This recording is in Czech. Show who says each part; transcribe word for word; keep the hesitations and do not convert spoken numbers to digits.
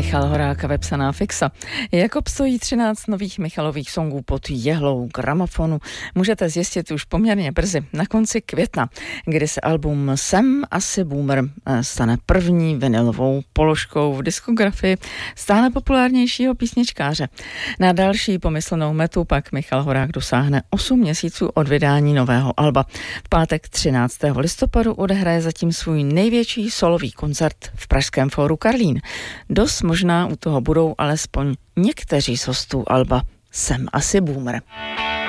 Speaker 1: Michal Horák a vepsaná fixa. Jak obstojí třináct nových Michalových songů pod jehlou gramofonu, můžete zjistit už poměrně brzy, na konci května, kdy se album Jsem asi boomer stane první vinylovou položkou v diskografii stále populárnějšího písničkáře. Na další pomyslnou metu pak Michal Horák dosáhne osm měsíců od vydání nového alba. V pátek třináctého listopadu odehraje zatím svůj největší solový koncert v pražském fóru Karlín. Dost možná u toho budou alespoň někteří z hostů alba Jsem asi boomer.